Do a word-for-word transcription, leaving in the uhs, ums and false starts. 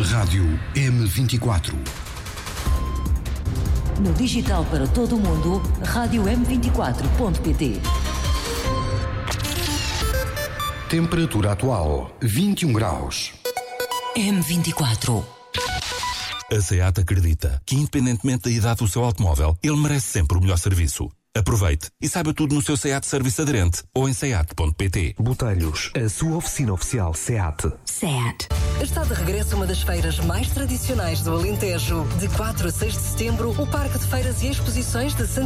Rádio M vinte e quatro. No digital para todo o mundo, rádio m vinte e quatro ponto pt. Temperatura atual, vinte e um graus. M vinte e quatro. A SEAT acredita que, independentemente da idade do seu automóvel, ele merece sempre o melhor serviço. Aproveite e saiba tudo no seu SEAT Serviço aderente ou em seat ponto pt. Botelhos, a sua oficina oficial SEAT. SEAT. Está de regresso uma das feiras mais tradicionais do Alentejo. De quatro a seis de setembro, o Parque de Feiras e Exposições de Santiago